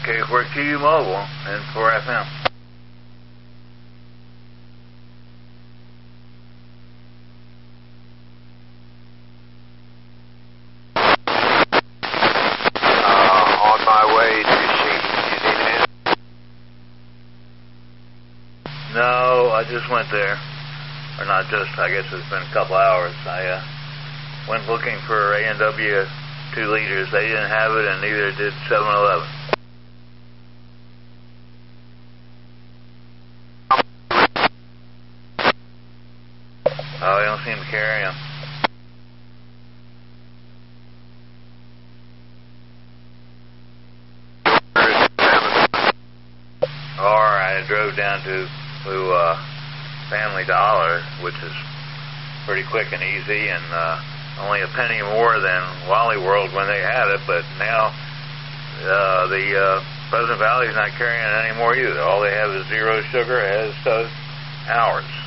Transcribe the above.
Okay, we're QU Mobile and 4FM. On my way to Shady. You need a hand? No, I just went there. Or not just, I guess it's been a couple hours. I went looking for A&W 2 liters. They didn't have it, and neither did 7-Eleven. Oh, they don't seem to carry them. Alright, I drove down to Family Dollar, which is pretty quick and easy, and only a penny more than Wally World when they had it, but now the Pleasant Valley's not carrying it anymore either. All they have is zero sugar, as does ours.